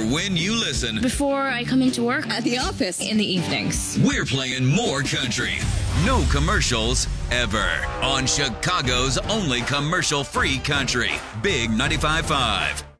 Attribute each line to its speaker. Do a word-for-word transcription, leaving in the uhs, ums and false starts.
Speaker 1: matter when you listen,
Speaker 2: Before I come into work,
Speaker 3: At the office.
Speaker 2: in the evenings.
Speaker 1: we're playing more country. No commercials ever. On Chicago's only commercial-free country. Big ninety-five point five.